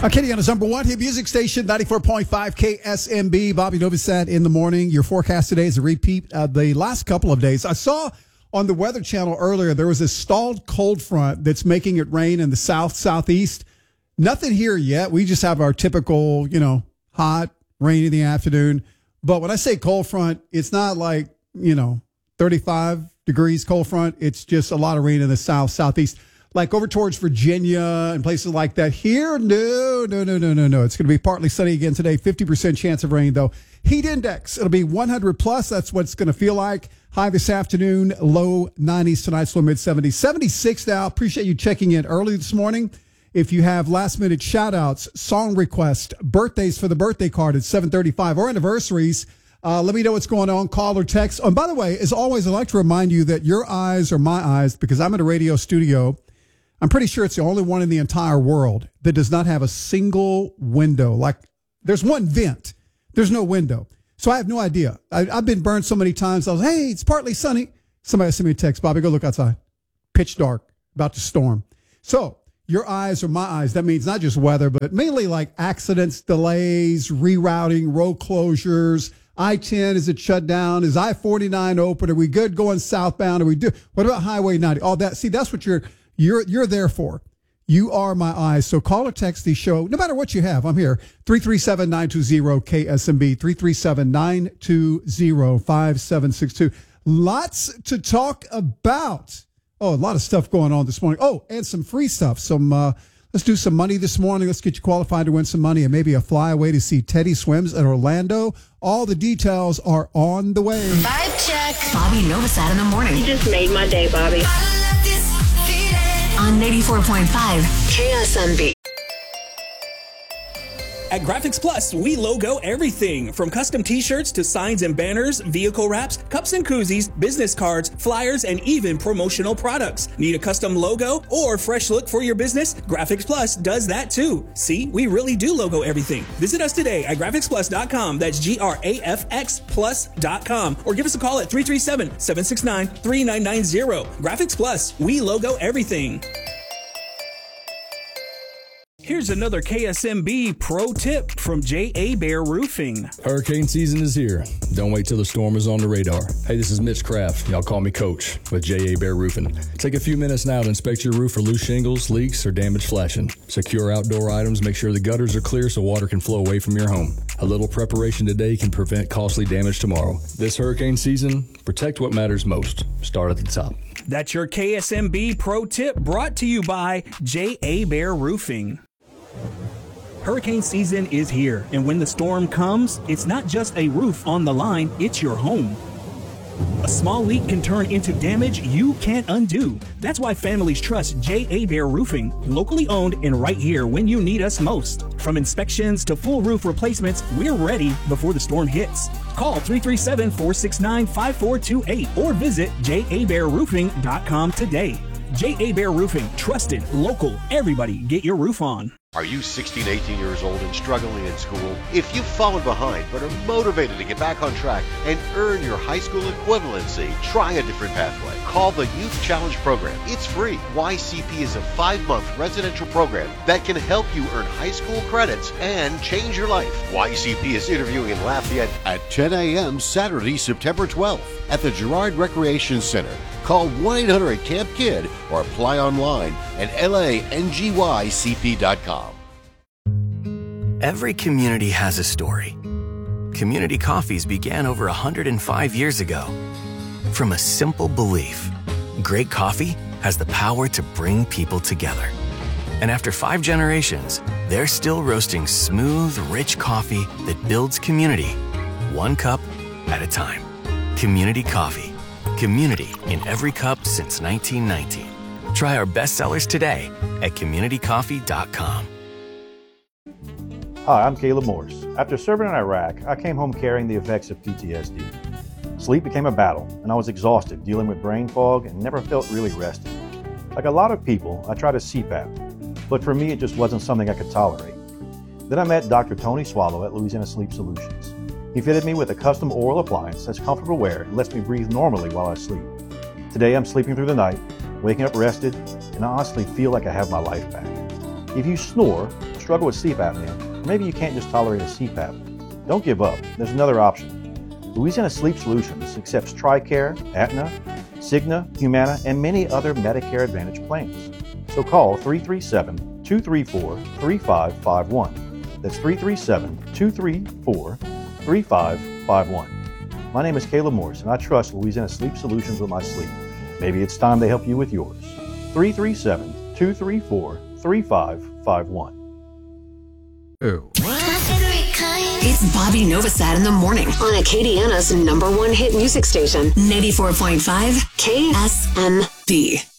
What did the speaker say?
Acadiana's number one hit music station, 94.5 KSMB. Bobby Novosad in the morning. Your forecast today is a repeat of the last couple of days. I saw on the Weather Channel earlier there was a stalled cold front that's making it rain in the southeast. Nothing here yet. We just have our typical, hot, rain in the afternoon. But when I say cold front, it's not like, 35 degrees cold front. It's just a lot of rain in the southeast. Like over towards Virginia and places like that. Here, no. It's going to be partly sunny again today. 50% chance of rain, though. Heat index, it'll be 100 plus. That's what it's going to feel like. High this afternoon, low 90s tonight, slow mid 70s. 76 now. Appreciate you checking in early this morning. If you have last minute shout outs, song requests, birthdays for the birthday card at 735 or anniversaries, let me know what's going on. Call or text. Oh, and by the way, as always, I'd like to remind you that your eyes are my eyes because I'm in a radio studio. I'm pretty sure it's the only one in the entire world that does not have a single window. Like, there's one vent. There's no window. So I have no idea. I've been burned so many times. I was, hey, it's partly sunny. Somebody sent me a text. Bobby, go look outside. Pitch dark, about to storm. So your eyes are my eyes. That means not just weather, but mainly like accidents, delays, rerouting, road closures. I-10, is it shut down? Is I-49 open? Are we good going southbound? What about Highway 90? All that. See, that's what you're there for. You are my eyes. So call or text the show, no matter what you have. I'm here. 337-920-KSMB, 337-920-5762. Lots to talk about. Oh, a lot of stuff going on this morning. Oh, and some free stuff. Let's do some money this morning. Let's get you qualified to win some money and maybe a flyaway to see Teddy Swims at Orlando. All the details are on the way. Vibe check. Bobby Novosad in the morning. You just made my day, Bobby. On 84.5 KSMB. At Graphics Plus, we logo everything from custom t-shirts to signs and banners, vehicle wraps, cups and koozies, business cards, flyers, and even promotional products. Need a custom logo or fresh look for your business? Graphics Plus does that too. See, we really do logo everything. Visit us today at graphicsplus.com. That's grafxplus.com. Or give us a call at 337-769-3990. Graphics Plus, we logo everything. Here's another KSMB pro tip from J.A. Bear Roofing. Hurricane season is here. Don't wait till the storm is on the radar. Hey, this is Mitch Kraft. Y'all call me Coach with J.A. Bear Roofing. Take a few minutes now to inspect your roof for loose shingles, leaks, or damaged flashing. Secure outdoor items. Make sure the gutters are clear so water can flow away from your home. A little preparation today can prevent costly damage tomorrow. This hurricane season, protect what matters most. Start at the top. That's your KSMB pro tip brought to you by J.A. Bear Roofing. Hurricane season is here, and when the storm comes, it's not just a roof on the line, it's your home. A small leak can turn into damage you can't undo. That's why families trust J.A. Bear Roofing, locally owned and right here when you need us most. From inspections to full roof replacements, we're ready before the storm hits. Call 337-469-5428 or visit jabearroofing.com today. J.A. Bear Roofing, trusted, local, everybody get your roof on. Are you 16, 18 years old and struggling in school? If you've fallen behind but are motivated to get back on track and earn your high school equivalency, try a different pathway. Call the Youth Challenge Program. It's free. YCP is a 5-month residential program that can help you earn high school credits and change your life. YCP is interviewing in Lafayette at 10 a.m. Saturday, September 12th at the Girard Recreation Center. Call 1-800-CAMP-KID or apply online at langYCP.com. Every community has a story. Community Coffees began over 105 years ago. From a simple belief, great coffee has the power to bring people together. And after 5 generations, they're still roasting smooth, rich coffee that builds community, one cup at a time. Community Coffee. Community in every cup since 1919. Try our best sellers today at communitycoffee.com. Hi, I'm Caleb Morris. After serving in Iraq, I came home carrying the effects of PTSD. Sleep became a battle, and I was exhausted dealing with brain fog and never felt really rested. Like a lot of people, I tried a CPAP, but for me it just wasn't something I could tolerate. Then I met Dr. Tony Swallow at Louisiana Sleep Solutions. He fitted me with a custom oral appliance that's comfortable wear and lets me breathe normally while I sleep. Today I'm sleeping through the night, waking up rested, and I honestly feel like I have my life back. If you snore, struggle with sleep apnea, or maybe you can't just tolerate a CPAP, don't give up. There's another option. Louisiana Sleep Solutions accepts TRICARE, Aetna, Cigna, Humana, and many other Medicare Advantage plans. So call 337-234-3551. That's 337-234-3551. My name is Caleb Morris, and I trust Louisiana Sleep Solutions with my sleep. Maybe it's time they help you with yours. 337-234-3551. Ooh. It's Bobby Novosad in the morning on Acadiana's #1 hit music station, 94.5 KSMB.